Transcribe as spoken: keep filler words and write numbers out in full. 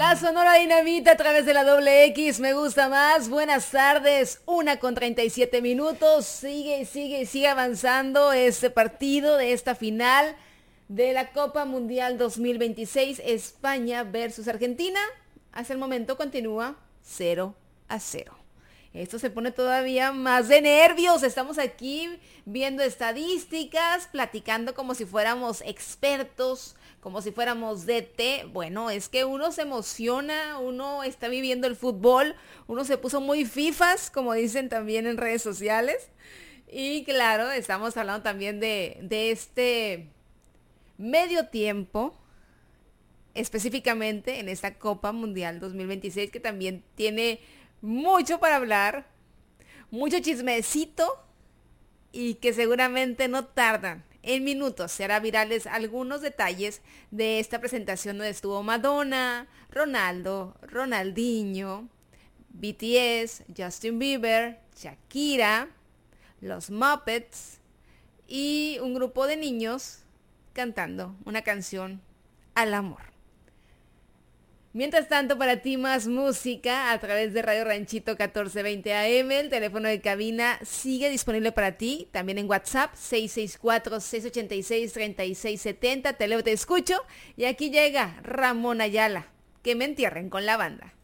La Sonora Dinamita a través de la doble X, me gusta más. Buenas tardes, una con treinta y siete minutos. Sigue, sigue, sigue avanzando este partido de esta final de la Copa Mundial dos mil veintiséis, España versus Argentina. Hasta el momento continúa cero a cero. Esto se pone todavía más de nervios. Estamos aquí viendo estadísticas, platicando como si fuéramos expertos, como si fuéramos D T. Bueno, es que uno se emociona, uno está viviendo el fútbol, uno se puso muy fifas, como dicen también en redes sociales. Y claro, estamos hablando también de, de este medio tiempo, específicamente en esta Copa Mundial dos mil veintiséis, que también tiene mucho para hablar, mucho chismecito, y que seguramente no tardan en minutos se hará virales algunos detalles de esta presentación donde estuvo Madonna, Ronaldo, Ronaldinho, B T S, Justin Bieber, Shakira, los Muppets y un grupo de niños cantando una canción al amor. Mientras tanto, para ti más música a través de Radio Ranchito catorce veinte A M, el teléfono de cabina sigue disponible para ti, también en WhatsApp seis seis cuatro, seis ocho seis, tres seis siete cero, te leo, te escucho, y aquí llega Ramón Ayala, que me entierren con la banda.